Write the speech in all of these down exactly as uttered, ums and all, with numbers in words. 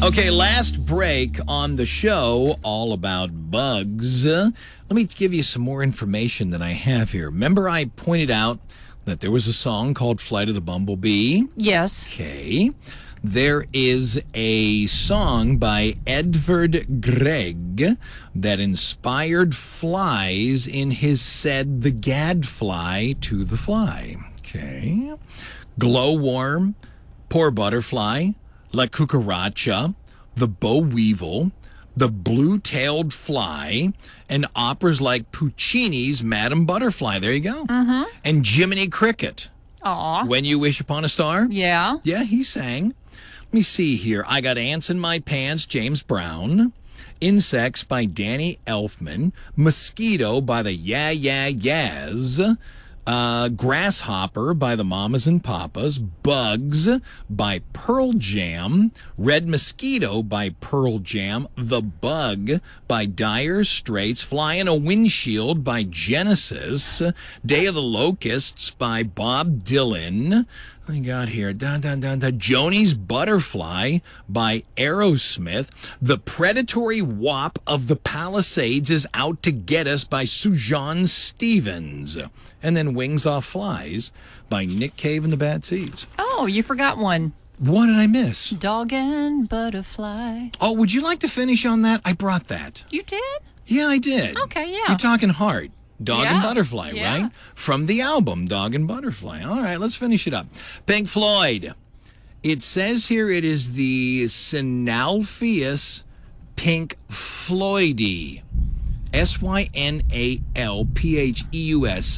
Okay, last break on the show, all about bugs. Uh, let me give you some more information that I have here. Remember I pointed out that there was a song called Flight of the Bumblebee? Yes. Okay. There is a song by Edvard Grieg that inspired flies in his said the gadfly to the fly. Okay. Glowworm, poor butterfly, La Cucaracha, the boll weevil, the blue-tailed fly, and operas like Puccini's Madame Butterfly. There you go. Mm-hmm. And Jiminy Cricket. Aw. When You Wish Upon a Star. Yeah. Yeah, he sang. Let me see here. I Got Ants in My Pants, James Brown. Insects by Danny Elfman. Mosquito by the Yeah Yeah Yeahs. Uh, Grasshopper by the Mamas and Papas. Bugs by Pearl Jam. Red Mosquito by Pearl Jam. The Bug by Dire Straits. Fly in a Windshield by Genesis. Day of the Locusts by Bob Dylan. What we got here? Dun, dun, dun, dun. Joni's Butterfly by Aerosmith. The Predatory Wop of the Palisades is Out to Get Us by Suzanne Stevens. And then Wings Off Flies by Nick Cave and the Bad Seeds. Oh, you forgot one. What did I miss? Dog and Butterfly. Oh, would you like to finish on that? I brought that. You did? Yeah, I did. Okay, yeah. You're talking Heart. Dog Yeah, and Butterfly, yeah. right? From the album Dog and Butterfly. All right, let's finish it up. Pink Floyd. It says here it is the Synalpheus Pink Floydi. S Y N A L P H E U S.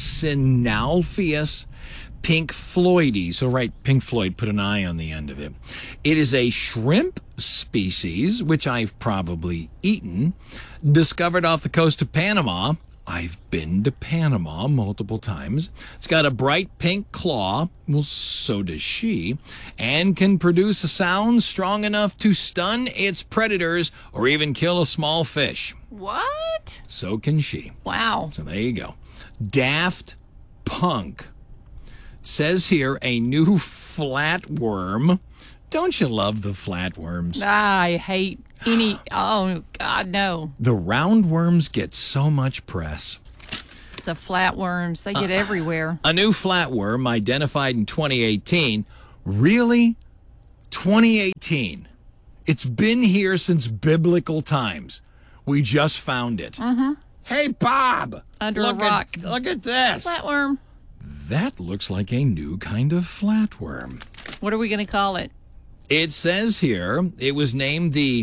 Synalpheus Pink Floydi. So right, Pink Floyd, put an I on the end of it. It is a shrimp species, which I've probably eaten, discovered off the coast of Panama. I've been to Panama multiple times. It's got a bright pink claw, well, so does she, and can produce a sound strong enough to stun its predators or even kill a small fish. What? So can she. Wow. So there you go. Daft Punk. Says here a new flatworm. Don't you love the flatworms? I hate any. Oh, God, no. The roundworms get so much press. The flatworms, they get uh, everywhere. A new flatworm identified in twenty eighteen. Really? twenty eighteen. It's been here since biblical times. We just found it. Mm-hmm. Hey, Bob. Under look a rock. At, look at this. Flatworm. That looks like a new kind of flatworm. What are we going to call it? It says here it was named the,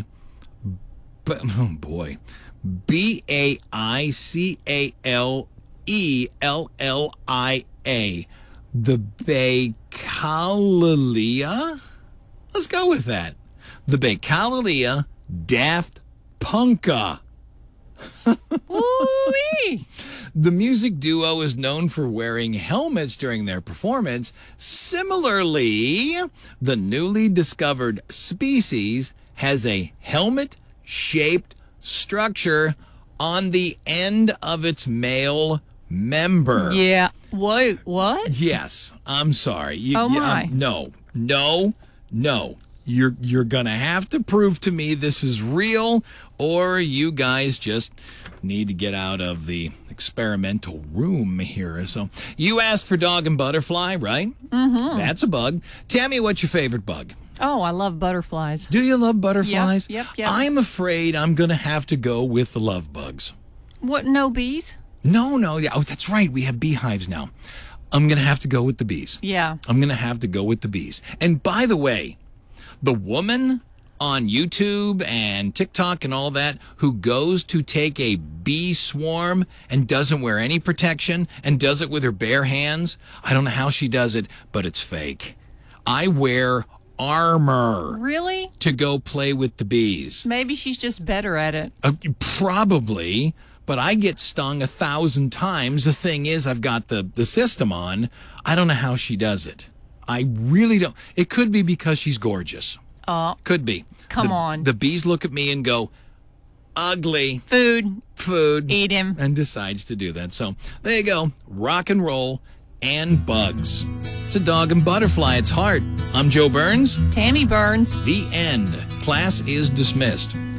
oh boy, B A I C A L E L L I A, the Bacalalea. Let's go with that. The Bacalalea Daft Punka. Ooh-wee. The music duo is known for wearing helmets during their performance. Similarly, the newly discovered species has a helmet-shaped structure on the end of its male member. Yeah. Wait, what? Yes. I'm sorry. You, oh, you, my. Um, no. No. No. You're you're going to have to prove to me this is real, or you guys just need to get out of the experimental room here. So you asked for dog and butterfly, right? Mm-hmm. That's a bug. Tell me what's your favorite bug. Oh, I love butterflies. Do you love butterflies? Yep, yep, yep. I'm afraid I'm going to have to go with the love bugs. What, no bees? No, no. Oh, that's right. We have beehives now. I'm going to have to go with the bees. Yeah. I'm going to have to go with the bees. And by the way, the woman on YouTube and TikTok and all that who goes to take a bee swarm and doesn't wear any protection and does it with her bare hands, I don't know how she does it, but it's fake. I wear armor. Really? To go play with the bees. Maybe she's just better at it. Uh, probably, but I get stung a thousand times. The thing is, I've got the, the system on. I don't know how she does it. I really don't. It could be because she's gorgeous. Oh. Could be. Come the, on. The bees look at me and go, ugly. Food. Food. Eat him. And decides to do that. So there you go. Rock and roll and bugs. It's a dog and butterfly. It's Heart. I'm Joe Burns. Tammy Burns. The end. Class is dismissed.